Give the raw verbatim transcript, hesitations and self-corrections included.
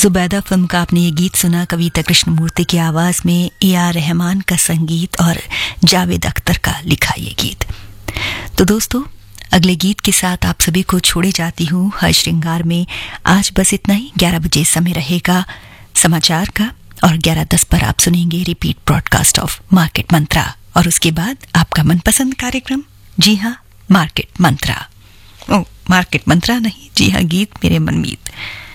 Zubaida film का आपने ये गीत सुना कविता कृष्णमूर्ति की आवाज में, ए आर रहमान का संगीत और जावेद अख्तर का लिखा ये गीत। तो दोस्तों, अगले गीत के साथ आप सभी को छोड़े जाती हूँ हर श्रृंगार में। आज बस इतना ही। ग्यारह बजे समय रहेगा समाचार का और ग्यारह दस पर आप सुनेंगे रिपीट ब्रॉडकास्ट ऑफ मार्केट मंत्रा, और उसके बाद आपका मनपसंद कार्यक्रम, जी हाँ, मार्केट मंत्रा। ओ, मार्केट मंत्रा नहीं, जी हाँ, गीत मेरे मनमीत।